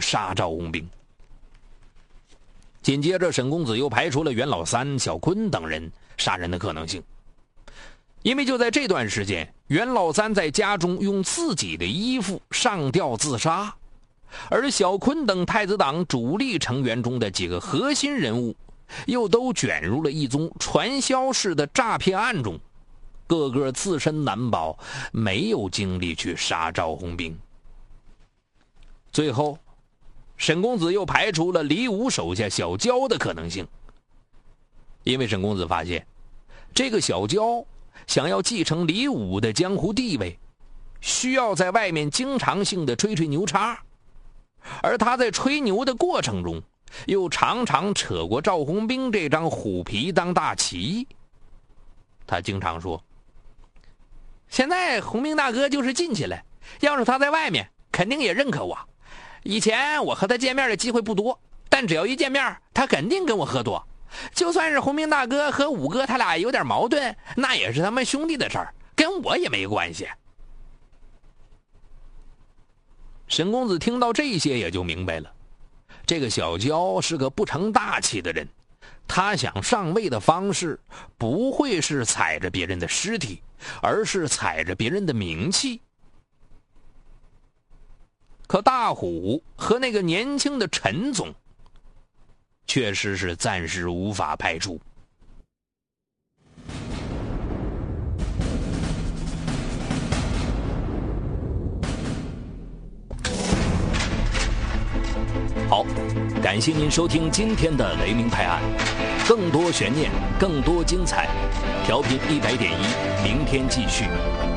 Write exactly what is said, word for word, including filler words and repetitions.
杀赵红兵。紧接着，沈公子又排除了袁老三、小坤等人杀人的可能性，因为就在这段时间，袁老三在家中用自己的衣服上吊自杀，而小坤等太子党主力成员中的几个核心人物又都卷入了一宗传销式的诈骗案中，个个自身难保，没有精力去杀赵红兵。最后，沈公子又排除了李武手下小焦的可能性，因为沈公子发现，这个小焦想要继承李武的江湖地位，需要在外面经常性的吹吹牛叉，而他在吹牛的过程中，又常常扯过赵红兵这张虎皮当大旗。他经常说，现在红兵大哥就是进去了，要是他在外面肯定也认可我。以前我和他见面的机会不多，但只要一见面，他肯定跟我喝多。就算是红兵大哥和五哥他俩有点矛盾，那也是他们兄弟的事儿，跟我也没关系。沈公子听到这些也就明白了，这个小焦是个不成大器的人，他想上位的方式不会是踩着别人的尸体，而是踩着别人的名气。可大虎和那个年轻的陈总确实是暂时无法排除。好，感谢您收听今天的雷鸣拍案，更多悬念，更多精彩，调频一百点一，明天继续。